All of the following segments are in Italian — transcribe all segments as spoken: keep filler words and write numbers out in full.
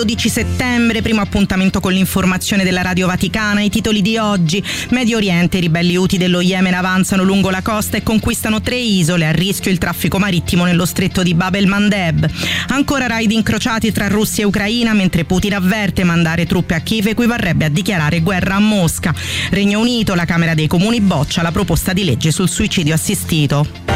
dodici settembre, primo appuntamento con l'informazione della Radio Vaticana. I titoli di oggi: Medio Oriente, i ribelli Houthi dello Yemen avanzano lungo la costa e conquistano tre isole, a rischio il traffico marittimo nello stretto di Bab el-Mandeb. Ancora raid incrociati tra Russia e Ucraina, mentre Putin avverte: mandare truppe a Kiev equivarrebbe a dichiarare guerra a Mosca. Regno Unito, la Camera dei Comuni boccia la proposta di legge sul suicidio assistito.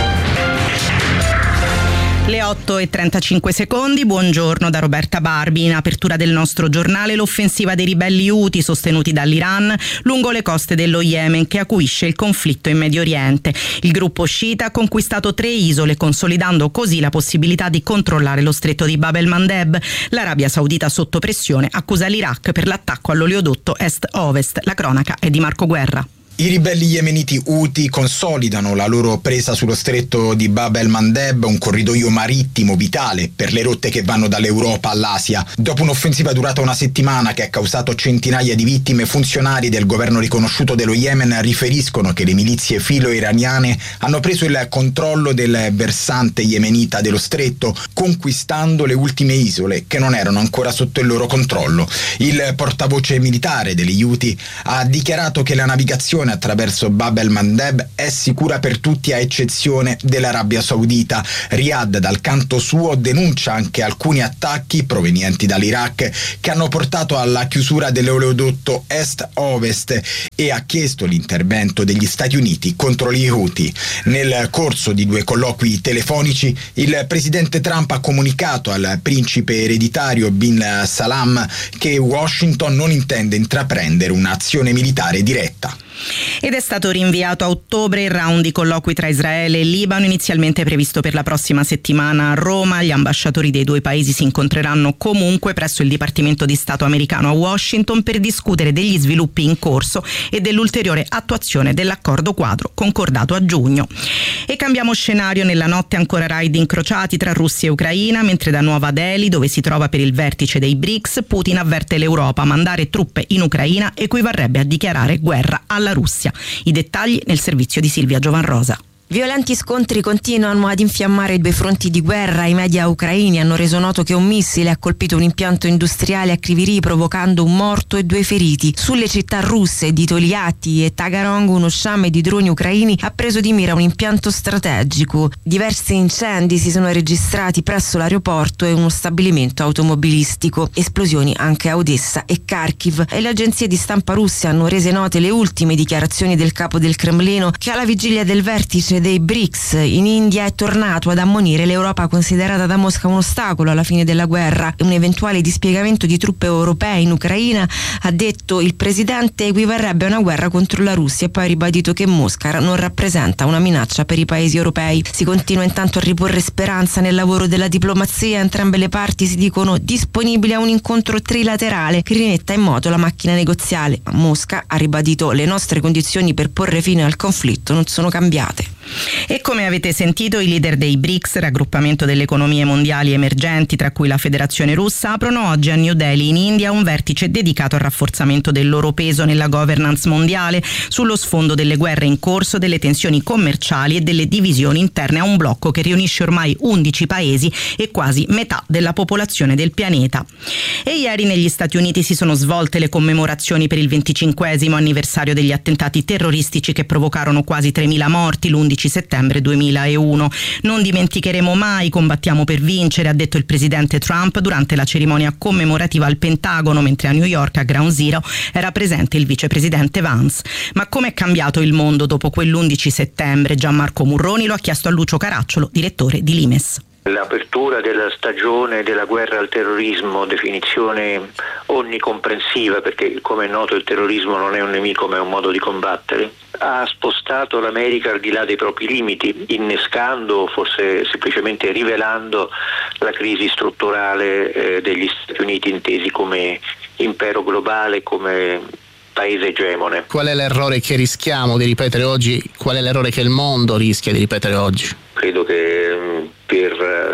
Le otto e trentacinque secondi, buongiorno da Roberta Barbi. In apertura del nostro giornale, l'offensiva dei ribelli Houthi sostenuti dall'Iran lungo le coste dello Yemen, che acuisce il conflitto in Medio Oriente. Il gruppo sciita ha conquistato tre isole, consolidando così la possibilità di controllare lo stretto di Bab el-Mandeb. L'Arabia Saudita, sotto pressione, accusa l'Iraq per l'attacco all'oleodotto est-ovest. La cronaca è di Marco Guerra. I ribelli yemeniti Houthi consolidano la loro presa sullo stretto di Bab el-Mandeb, un corridoio marittimo vitale per le rotte che vanno dall'Europa all'Asia. Dopo un'offensiva durata una settimana che ha causato centinaia di vittime, funzionari del governo riconosciuto dello Yemen riferiscono che le milizie filo-iraniane hanno preso il controllo del versante yemenita dello stretto, conquistando le ultime isole che non erano ancora sotto il loro controllo. Il portavoce militare degli Houthi ha dichiarato che la navigazione attraverso Bab el-Mandeb è sicura per tutti a eccezione dell'Arabia Saudita. Riyadh, dal canto suo, denuncia anche alcuni attacchi provenienti dall'Iraq che hanno portato alla chiusura dell'oleodotto est-ovest e ha chiesto l'intervento degli Stati Uniti contro gli Houthi. Nel corso di due colloqui telefonici, il presidente Trump ha comunicato al principe ereditario bin Salman che Washington non intende intraprendere un'azione militare diretta. Ed è stato rinviato a ottobre il round di colloqui tra Israele e Libano, inizialmente previsto per la prossima settimana a Roma. Gli ambasciatori dei due paesi si incontreranno comunque presso il Dipartimento di Stato americano a Washington per discutere degli sviluppi in corso e dell'ulteriore attuazione dell'accordo quadro concordato a giugno. E cambiamo scenario: nella notte ancora raid incrociati tra Russia e Ucraina, mentre da Nuova Delhi, dove si trova per il vertice dei BRICS, Putin avverte l'Europa: mandare truppe in Ucraina equivarrebbe a dichiarare guerra alla Russia. I dettagli nel servizio di Silvia Giovanrosa. Violenti scontri continuano ad infiammare i due fronti di guerra. I media ucraini hanno reso noto che un missile ha colpito un impianto industriale a Kryvyi, provocando un morto e due feriti. Sulle città russe di Tolyatti e Tagarong, uno sciame di droni ucraini ha preso di mira un impianto strategico. Diversi incendi si sono registrati presso l'aeroporto e uno stabilimento automobilistico. Esplosioni anche a Odessa e Kharkiv. E le agenzie di stampa russe hanno rese note le ultime dichiarazioni del capo del Cremlino, che alla vigilia del vertice dei BRICS in India è tornato ad ammonire l'Europa, considerata da Mosca un ostacolo alla fine della guerra. Un eventuale dispiegamento di truppe europee in Ucraina, ha detto il presidente, equivarrebbe a una guerra contro la Russia, e poi ha ribadito che Mosca non rappresenta una minaccia per i paesi europei. Si continua intanto a riporre speranza nel lavoro della diplomazia. Entrambe le parti si dicono disponibili a un incontro trilaterale che rimetta in moto la macchina negoziale, ma Mosca ha ribadito: le nostre condizioni per porre fine al conflitto non sono cambiate. E come avete sentito, i leader dei BRICS, raggruppamento delle economie mondiali emergenti tra cui la Federazione Russa, aprono oggi a New Delhi in India un vertice dedicato al rafforzamento del loro peso nella governance mondiale, sullo sfondo delle guerre in corso, delle tensioni commerciali e delle divisioni interne a un blocco che riunisce ormai undici paesi e quasi metà della popolazione del pianeta. E ieri negli Stati Uniti si sono svolte le commemorazioni per il venticinquesimo anniversario degli attentati terroristici che provocarono quasi tremila morti l'undici settembre duemilauno. Non dimenticheremo mai, combattiamo per vincere, ha detto il presidente Trump durante la cerimonia commemorativa al Pentagono, mentre a New York, a Ground Zero, era presente il vicepresidente Vance. Ma come è cambiato il mondo dopo quell'undici settembre? Gianmarco Murroni lo ha chiesto a Lucio Caracciolo, direttore di Limes. L'apertura della stagione della guerra al terrorismo, definizione onnicomprensiva, perché come è noto il terrorismo non è un nemico ma è un modo di combattere, ha spostato l'America al di là dei propri limiti, innescando, forse semplicemente rivelando, la crisi strutturale eh, degli Stati Uniti intesi come impero globale, come paese egemone. Qual è l'errore che rischiamo di ripetere oggi? Qual è l'errore che il mondo rischia di ripetere oggi? Credo che per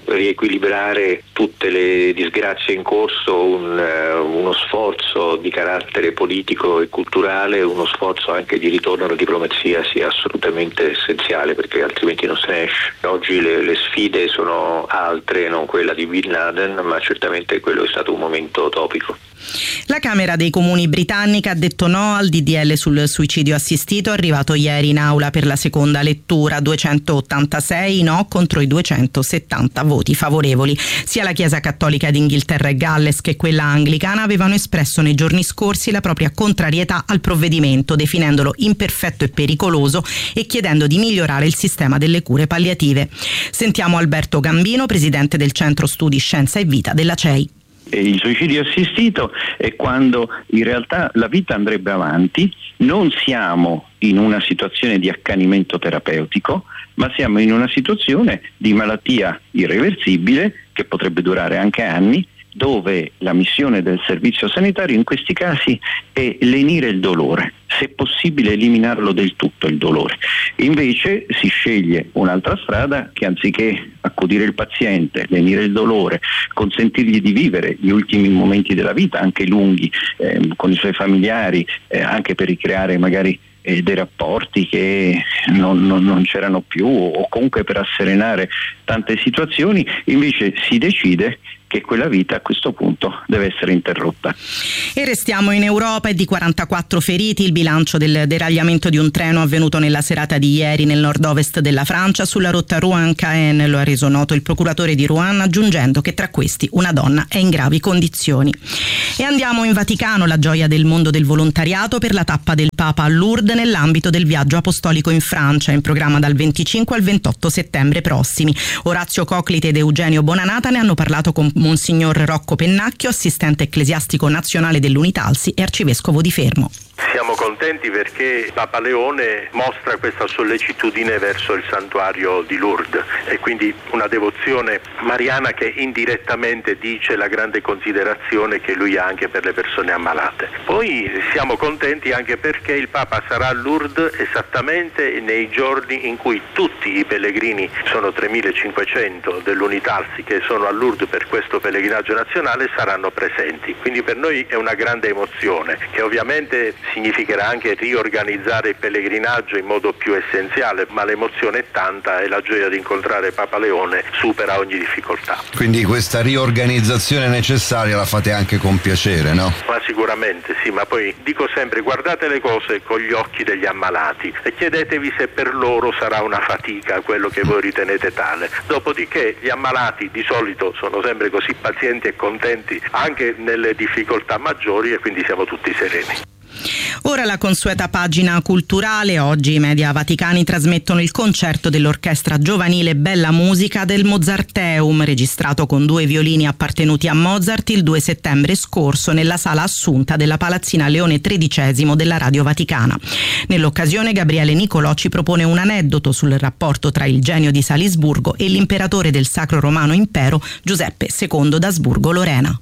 riequilibrare tutte le disgrazie in corso, un, uno sforzo di carattere politico e culturale, uno sforzo anche di ritorno alla diplomazia sia assolutamente essenziale, perché altrimenti non se ne esce. Oggi le, le sfide sono altre, non quella di Bin Laden, ma certamente quello è stato un momento utopico. La Camera dei Comuni britannica ha detto no al D D L sul suicidio assistito, arrivato ieri in aula per la seconda lettura, duecentottantasei no contro i duecentosettanta voti favorevoli. Sia la Chiesa Cattolica d'Inghilterra e Galles che quella anglicana avevano espresso nei giorni scorsi la propria contrarietà al provvedimento, definendolo imperfetto e pericoloso e chiedendo di migliorare il sistema delle cure palliative. Sentiamo Alberto Gambino, presidente del Centro Studi Scienza e Vita della C E I. Il suicidio assistito è quando in realtà la vita andrebbe avanti, non siamo in una situazione di accanimento terapeutico, ma siamo in una situazione di malattia irreversibile che potrebbe durare anche anni, dove la missione del servizio sanitario in questi casi è lenire il dolore, se possibile eliminarlo del tutto il dolore. Invece si sceglie un'altra strada che, anziché accudire il paziente, lenire il dolore, consentirgli di vivere gli ultimi momenti della vita, anche lunghi, eh, con i suoi familiari, eh, anche per ricreare magari eh, dei rapporti che non, non, non c'erano più, o comunque per asserenare tante situazioni, invece si decide che quella vita a questo punto deve essere interrotta. E restiamo in Europa. E di quarantaquattro feriti il bilancio del deragliamento di un treno avvenuto nella serata di ieri nel nord-ovest della Francia sulla rotta Rouen-Caen, lo ha reso noto il procuratore di Rouen, aggiungendo che tra questi una donna è in gravi condizioni. E andiamo in Vaticano, la gioia del mondo del volontariato per la tappa del Papa a Lourdes nell'ambito del viaggio apostolico in Francia, in programma dal venticinque al ventotto settembre prossimi. Orazio Coclite ed Eugenio Bonanata ne hanno parlato con Monsignor Rocco Pennacchio, assistente ecclesiastico nazionale dell'Unitalsi e arcivescovo di Fermo. Siamo contenti perché Papa Leone mostra questa sollecitudine verso il santuario di Lourdes e quindi una devozione mariana che indirettamente dice la grande considerazione che lui ha anche per le persone ammalate. Poi siamo contenti anche perché il Papa sarà a Lourdes esattamente nei giorni in cui tutti i pellegrini, sono tremilacinquecento dell'Unitalsi che sono a Lourdes per questo pellegrinaggio nazionale, saranno presenti. Quindi per noi è una grande emozione che ovviamente significherà anche riorganizzare il pellegrinaggio in modo più essenziale, ma l'emozione è tanta e la gioia di incontrare Papa Leone supera ogni difficoltà. Quindi questa riorganizzazione necessaria la fate anche con piacere, no? Ma sicuramente sì, ma poi dico sempre guardate le cose con gli occhi degli ammalati e chiedetevi se per loro sarà una fatica quello che voi ritenete tale. Dopodiché gli ammalati di solito sono sempre così pazienti e contenti anche nelle difficoltà maggiori e quindi siamo tutti sereni. Ora la consueta pagina culturale. Oggi i media vaticani trasmettono il concerto dell'orchestra giovanile Bella Musica del Mozarteum, registrato con due violini appartenuti a Mozart il due settembre scorso nella sala Assunta della Palazzina Leone tredicesimo della Radio Vaticana. Nell'occasione Gabriele Nicolò ci propone un aneddoto sul rapporto tra il genio di Salisburgo e l'imperatore del Sacro Romano Impero Giuseppe secondo d'Asburgo-Lorena.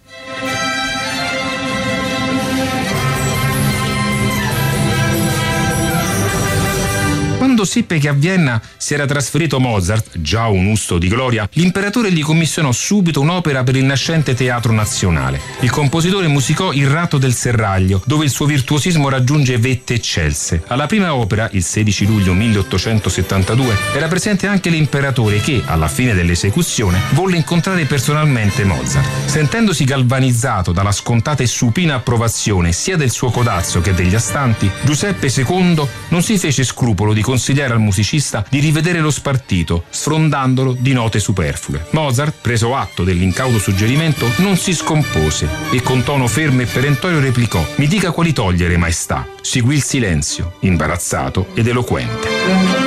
Quando seppe che a Vienna si era trasferito Mozart, già un usto di gloria, l'imperatore gli commissionò subito un'opera per il nascente Teatro Nazionale. Il compositore musicò Il ratto del serraglio, dove il suo virtuosismo raggiunge vette eccelse. Alla prima opera, il sedici luglio milleottocentosettantadue, era presente anche l'imperatore che, alla fine dell'esecuzione, volle incontrare personalmente Mozart. Sentendosi galvanizzato dalla scontata e supina approvazione sia del suo codazzo che degli astanti, Giuseppe secondo non si fece scrupolo di consigliare al musicista di rivedere lo spartito, sfrondandolo di note superflue. Mozart, preso atto dell'incauto suggerimento, non si scompose e con tono fermo e perentorio replicò: «Mi dica quali togliere, maestà». Seguì il silenzio, imbarazzato ed eloquente.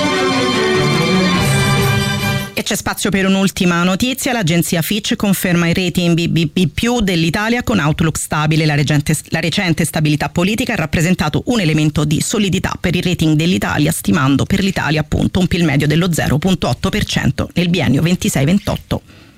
E c'è spazio per un'ultima notizia. L'agenzia Fitch conferma i rating B B B più dell'Italia con outlook stabile. La recente, la recente stabilità politica ha rappresentato un elemento di solidità per il rating dell'Italia, stimando per l'Italia appunto un P I L medio dello zero virgola otto per cento nel biennio ventisei ventotto.